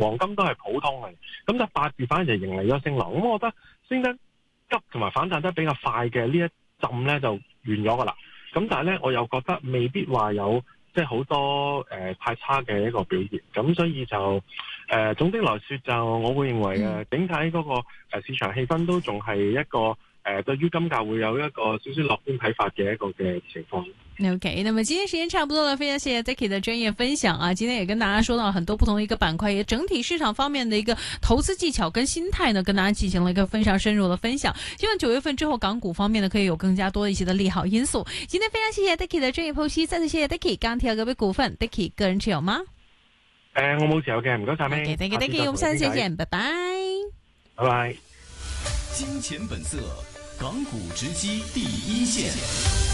黃金都係普通嘅。咁就八字反而就迎嚟咗升浪。咁我覺得升得急同埋反彈得比較快嘅呢一陣咧就完咗噶啦。咁但係咧我又覺得未必話有即係好多太差嘅一個表現。咁所以就總的來說就我會認為整體嗰個市場氣氛都仲係一個對於金價會有一個少少樂觀睇法嘅一個嘅情況。 OK， 那麼今天時間差不多了，非常謝謝 Dicky 的專業分享啊！今天也跟大家說到很多不同的一個板塊，也整體市場方面的一個投資技巧跟心態呢，跟大家進行了一個非常深入的分享。希望9月份之後港股方面呢，可以有更加多一些的利好因素。今天非常謝謝 Dicky 的專業剖析，再次謝謝 Dicky。剛提到嗰筆股份 ，Dicky 個人持有嗎？ 我冇持有嘅，唔該晒咩 ？Thank you，我們下次再見，拜拜。 拜拜。 金錢本色，港股直擊第一線。